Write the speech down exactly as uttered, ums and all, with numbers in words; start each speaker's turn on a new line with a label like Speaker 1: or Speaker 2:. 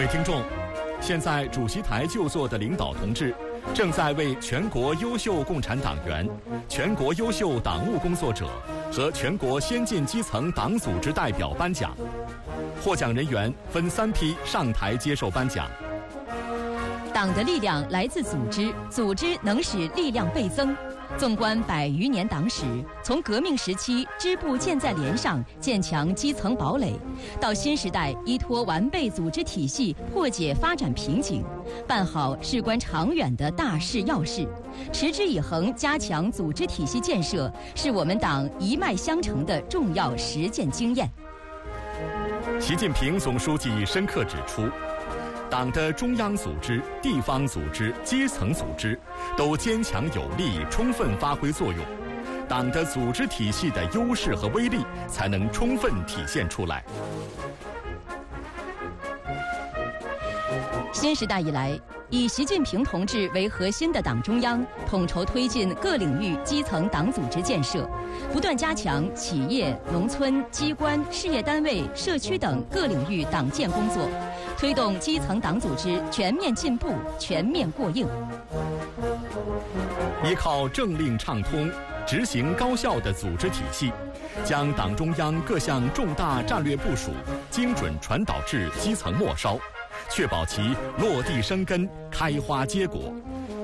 Speaker 1: 听众，现在主席台就座的领导同志正在为全国优秀共产党员、全国优秀党务工作者和全国先进基层党组织代表颁奖。获奖人员分三批上台接受颁奖。
Speaker 2: 党的力量来自组织，组织能使力量倍增。纵观百余年党史，从革命时期支部建在连上，建强基层堡垒，到新时代依托完备组织体系破解发展瓶颈，办好事关长远的大事要事，持之以恒加强组织体系建设，是我们党一脉相承的重要实践经验。
Speaker 1: 习近平总书记深刻指出，党的中央组织、地方组织、基层组织都坚强有力，充分发挥作用，党的组织体系的优势和威力才能充分体现出来。
Speaker 2: 新时代以来，以习近平同志为核心的党中央统筹推进各领域基层党组织建设，不断加强企业、农村、机关、事业单位、社区等各领域党建工作，推动基层党组织全面进步、全面过硬。
Speaker 1: 依靠政令畅通、执行高效的组织体系，将党中央各项重大战略部署精准传导至基层末梢，确保其落地生根、开花结果。